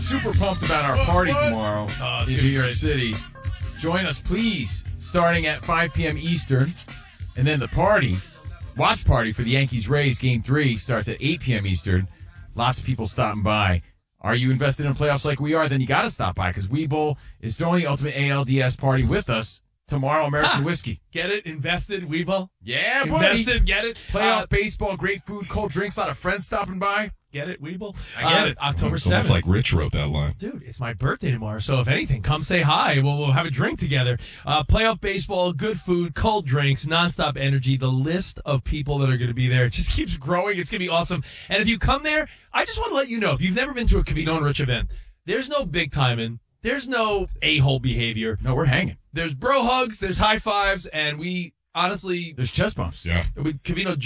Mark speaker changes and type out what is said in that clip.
Speaker 1: super pumped about our party tomorrow in New York City. Join us, please, starting at 5 p.m. Eastern. And then the party, watch party for the Yankees-Rays Game 3 starts at 8 p.m. Eastern. Lots of people stopping by. Are you invested in playoffs like we are? Then you got to stop by because Webull is throwing the ultimate ALDS party with us tomorrow. American whiskey.
Speaker 2: Get it? Invested, Webull?
Speaker 1: Yeah, buddy.
Speaker 2: Invested, get it?
Speaker 1: Playoff baseball, great food, cold drinks, a lot of friends stopping by.
Speaker 2: Get it, Webull?
Speaker 1: I get it.
Speaker 2: October
Speaker 3: It's almost
Speaker 2: 7th.
Speaker 3: like Rich wrote that line.
Speaker 2: Dude, it's my birthday tomorrow, so if anything, come say hi. We'll have a drink together. Playoff baseball, good food, cold drinks, nonstop energy. The list of people that are going to be there just keeps growing. It's going to be awesome. And if you come there, I just want to let you know, if you've never been to a Covino and Rich event, there's no big timing. There's no a-hole behavior.
Speaker 1: No, we're hanging.
Speaker 2: There's bro hugs, there's high fives, and we honestly...
Speaker 1: There's chest bumps.
Speaker 3: Yeah.
Speaker 2: Covino